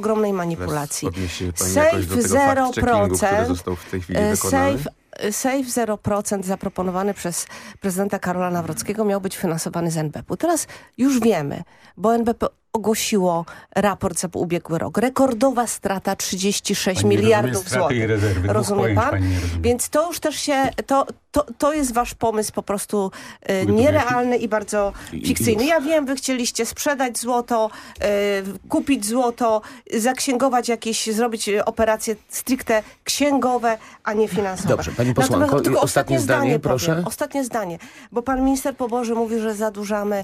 ogromnej manipulacji. Odniesie się pani Safe jakoś do tego fact-checkingu, który został w tej chwili wykonany? Safe 0% zaproponowany przez prezydenta Karola Nawrockiego miał być finansowany z NBP-u. Teraz już wiemy, bo NBP ogłosiło raport za ubiegły rok. Rekordowa strata 36 miliardów złotych. Rozumie pan? Więc to już też się... To jest wasz pomysł po prostu nierealny i bardzo fikcyjny. Ja wiem, wy chcieliście sprzedać złoto, kupić złoto, zaksięgować jakieś, zrobić operacje stricte księgowe, a nie finansowe. Dobrze, pani posłanko, tylko ostatnie zdanie, proszę. Powiem, ostatnie zdanie, bo pan minister Poboży mówi, że zadłużamy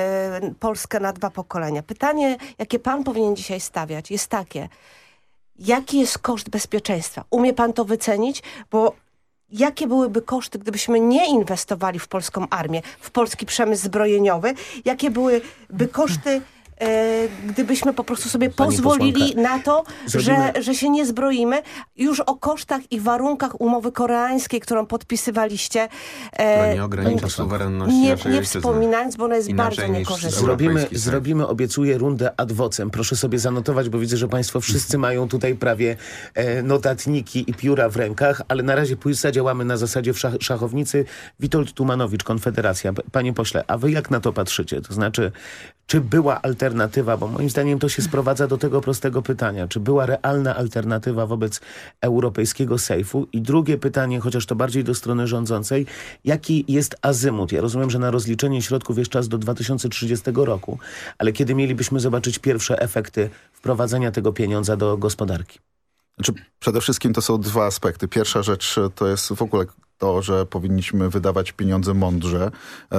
Polskę na 2 pokolenia. Pytanie, jakie pan powinien dzisiaj stawiać, jest takie. Jaki jest koszt bezpieczeństwa? Umie pan to wycenić? Bo jakie byłyby koszty, gdybyśmy nie inwestowali w polską armię, w polski przemysł zbrojeniowy? Jakie byłyby koszty, gdybyśmy po prostu sobie pozwolili na to, że się nie zbroimy? Już o kosztach i warunkach umowy koreańskiej, którą podpisywaliście, która nie ogranicza suwerenności naszej nie ojczyzny. wspominając, bo ona jest bardzo niekorzystna. Zrobimy, obiecuję, rundę ad vocem. Proszę sobie zanotować, bo widzę, że państwo wszyscy mają tutaj prawie notatniki i pióra w rękach, ale na razie zadziałamy na zasadzie szachownicy. Witold Tumanowicz, Konfederacja. Panie pośle, a wy jak na to patrzycie? To znaczy, czy była alternatywa, bo moim zdaniem to się sprowadza do tego prostego pytania, czy była realna alternatywa wobec europejskiego sejfu? I drugie pytanie, chociaż to bardziej do strony rządzącej, jaki jest azymut? Ja rozumiem, że na rozliczenie środków jest czas do 2030 roku, ale kiedy mielibyśmy zobaczyć pierwsze efekty wprowadzenia tego pieniądza do gospodarki? Znaczy, przede wszystkim to są 2 aspekty. Pierwsza rzecz to jest w ogóle to, że powinniśmy wydawać pieniądze mądrze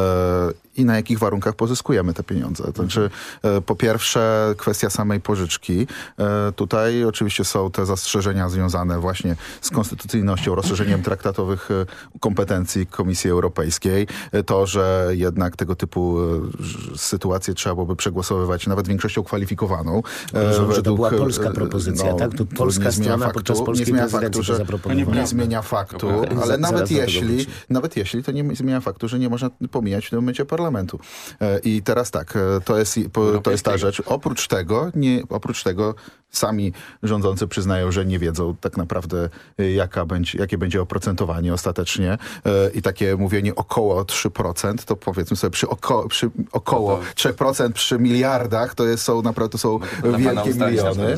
i na jakich warunkach pozyskujemy te pieniądze. To znaczy, po pierwsze, kwestia samej pożyczki. Tutaj oczywiście są te zastrzeżenia związane właśnie z konstytucyjnością, rozszerzeniem traktatowych kompetencji Komisji Europejskiej. To, że jednak tego typu sytuacje trzeba byłoby przegłosowywać nawet większością kwalifikowaną. Że to była polska propozycja, tak? To polska strona podczas polskiej prezydencji to zaproponowała. Nie zmienia faktu, ale nawet jeśli to nie zmienia faktu, że nie można pomijać w tym momencie parlamentu. I teraz tak, to jest ta rzecz. Oprócz tego sami rządzący przyznają, że nie wiedzą tak naprawdę jakie będzie oprocentowanie ostatecznie i takie mówienie około 3%, to powiedzmy sobie przy około 3% przy miliardach to są naprawdę wielkie miliony.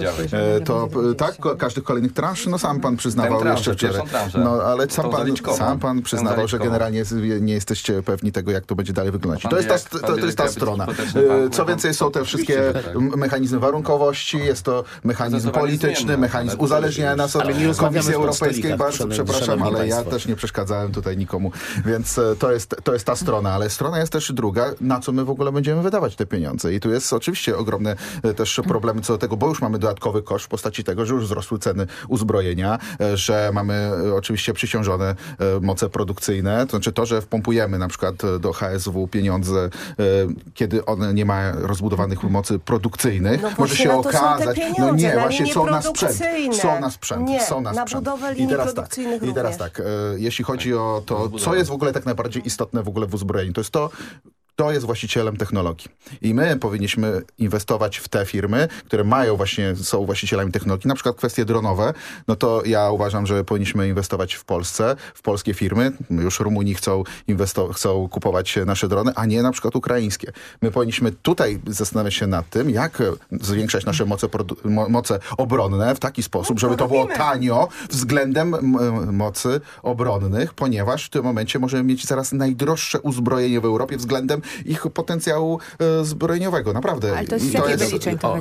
Tak, każdych kolejnych transz, no sam pan przyznawał jeszcze wczoraj. No ale sam pan przyznawał, że generalnie nie jesteście pewni tego, jak to będzie dalej wyglądać. To jest ta strona. Co więcej, są te wszystkie mechanizmy warunkowości, jest to mechanizm polityczny, mechanizm uzależniania nas od Komisji Europejskiej. Bardzo przepraszam, ale ja też nie przeszkadzałem tutaj nikomu. Więc to jest ta strona, ale strona jest też druga, na co my w ogóle będziemy wydawać te pieniądze. I tu jest oczywiście ogromne też problemy co do tego, bo już mamy dodatkowy koszt w postaci tego, że już wzrosły ceny uzbrojenia, że mamy oczywiście przyciążone moce produkcyjne. To znaczy to, że wpompujemy na przykład do HSW pieniądze, kiedy one nie ma rozbudowanych mocy produkcyjnych, może się okazać, właśnie są na sprzęt. Na budowę linii produkcyjnych I teraz tak, jeśli chodzi o to, co jest w ogóle tak najbardziej istotne w ogóle w uzbrojeniu, to jest to jest właścicielem technologii. I my powinniśmy inwestować w te firmy, które są właścicielami technologii, na przykład kwestie dronowe, no to ja uważam, że powinniśmy inwestować w Polsce, w polskie firmy. Już Rumuni chcą kupować nasze drony, a nie na przykład ukraińskie. My powinniśmy tutaj zastanawiać się nad tym, jak zwiększać nasze moce obronne w taki sposób, żeby to było tanio względem mocy obronnych, ponieważ w tym momencie możemy mieć zaraz najdroższe uzbrojenie w Europie względem ich potencjału zbrojeniowego. Naprawdę. Ale to jest jakie wyliczeń to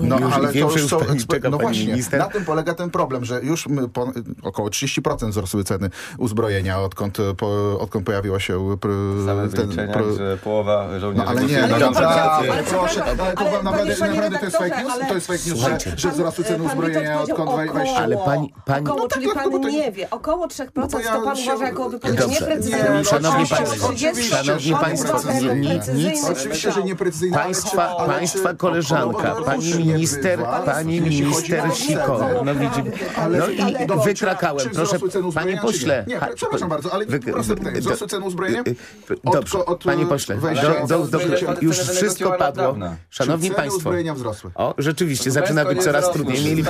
właśnie, na tym polega ten problem, że już około 30% wzrosły ceny uzbrojenia, odkąd pojawiła się że połowa żołnierzy... ale proszę, naprawdę to jest fake news? To jest fake news, że wzrosły ceny uzbrojenia, odkąd wejście... Ale pani... Czyli pan nie wie. Około 3% to pan uważa jako wypowiedź nieprecyzyjną. Szanowni Państwo, oczywiście, że nieprecyzyjna. Państwa koleżanka, pani minister Siko. No i wykrakałem. Proszę, panie pośle. Nie, przepraszam bardzo, ale proste pytanie. Wzrosły ceny uzbrojenia? Dobrze, panie pośle. Już wszystko padło. Szanowni Państwo. Uzbrojenia wzrosły. O, rzeczywiście, zaczyna być coraz trudniej.